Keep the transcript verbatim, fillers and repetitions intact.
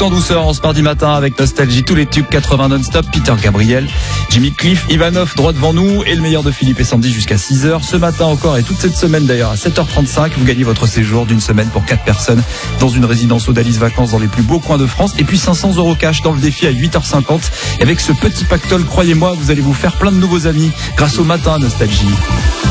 en douceur en ce mardi matin avec Nostalgie, tous les tubes quatre-vingts non-stop, Peter Gabriel, Jimmy Cliff, Ivanov droit devant nous et le meilleur de Philippe et Sandy jusqu'à six heures. Ce matin encore et toute cette semaine d'ailleurs à sept heures trente-cinq, vous gagnez votre séjour d'une semaine pour quatre personnes dans une résidence Odalis Vacances dans les plus beaux coins de France et puis cinq cents euros cash dans le défi à huit heures cinquante. Et avec ce petit pactole, croyez-moi, vous allez vous faire plein de nouveaux amis grâce au matin Nostalgie.